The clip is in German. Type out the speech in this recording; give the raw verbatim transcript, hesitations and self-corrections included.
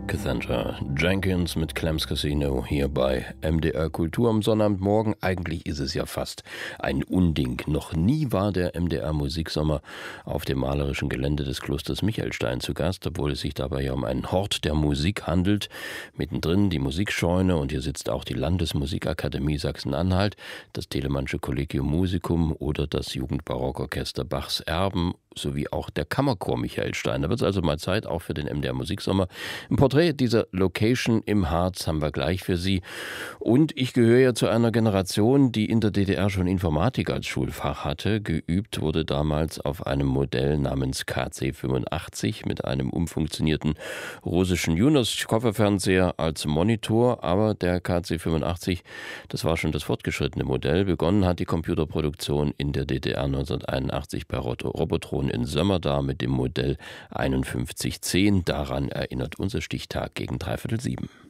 Cassandra Jenkins mit Clams Casino hier bei M D R Kultur am Sonnabendmorgen. Eigentlich ist es ja fast ein Unding. Noch nie war der M D R Musiksommer auf dem malerischen Gelände des Klosters Michelstein zu Gast, obwohl es sich dabei ja um einen Hort der Musik handelt. Mittendrin die Musikscheune und hier sitzt auch die Landesmusikakademie Sachsen-Anhalt, das Telemannsche Collegium Musicum oder das Jugendbarockorchester Bachs Erben sowie auch der Kammerchor Michelstein. Da wird es also mal Zeit, auch für den M D R Musiksommer. Ein Porträt dieser Location im Harz haben wir gleich für Sie. Und ich gehöre ja zu einer Generation, die in der D D R schon Informatik als Schulfach hatte. Geübt wurde damals auf einem Modell namens K C fünfundachtzig mit einem umfunktionierten russischen Junos-Kofferfernseher als Monitor. Aber der K C fünfundachtzig, das war schon das fortgeschrittene Modell. Begonnen hat die Computerproduktion in der D D R neunzehnhunderteinundachtzig bei Robotron in Sömmerda mit dem Modell einundfünfzig zehn. Daran erinnert unser Stichtag gegen dreiviertel sieben.